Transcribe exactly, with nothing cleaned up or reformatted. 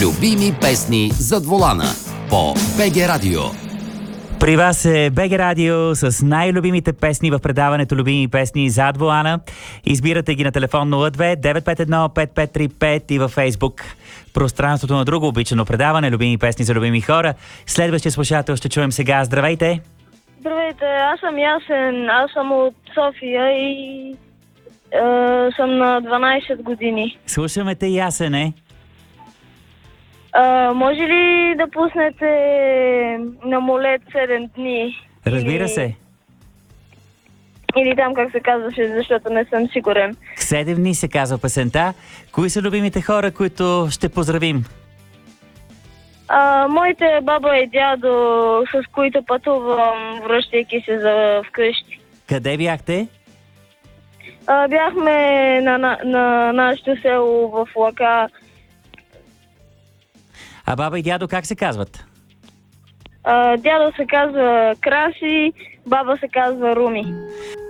Любими песни зад волана по БГ Радио. При вас е БГ Радио с най-любимите песни в предаването Любими песни зад волана. Избирате ги на телефон нула две девет пет едно пет пет три пет и във Фейсбук. Пространството на друго обичано предаване Любими песни за любими хора. Следващия слушател ще чуем сега. Здравейте! Здравейте, аз съм Ясен, аз съм от София и е, съм на дванайсет години. Слушаме те, Ясене. Е, може ли да пуснете на Молет седем дни? Разбира или, се. Или там как се казваше, защото не съм сигурен. Седем дни се казва песента. Кои са любимите хора, които ще поздравим? А, моите баба и дядо, с които пътувам, връщайки се за вкъщи. Къде бяхте? А, бяхме на, на, на нашето село в Лака. А баба и дядо как се казват? А, дядо се казва Краси, баба се казва Руми.